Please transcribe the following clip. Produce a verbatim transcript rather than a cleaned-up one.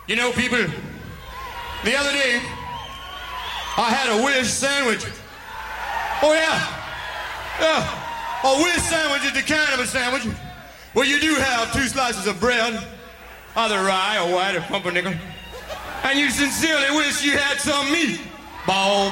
You know, people, the other day, I had a Willis sandwich. Oh, yeah. Yeah. A Willis sandwich is the kind of a sandwich where you do have two slices of bread, either rye or white or pumpernickel, and you sincerely wish you had some meat. Bow,